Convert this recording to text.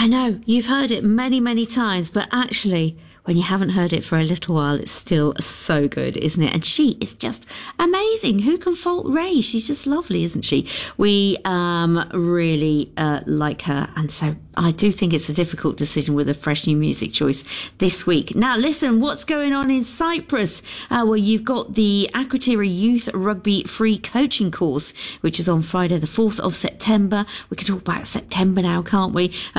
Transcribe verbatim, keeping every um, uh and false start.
I know, you've heard it many, many times, but actually, when you haven't heard it for a little while, it's still so good, isn't it? And she is just amazing. Who can fault Ray? She's just lovely, isn't she? We um, really uh, like her. And so I do think it's a difficult decision with a fresh new music choice this week. Now, listen, what's going on in Cyprus? Uh, well, you've got the Akrotiri Youth Rugby Free Coaching Course, which is on Friday, the fourth of September. We can talk about September now, can't we? Uh,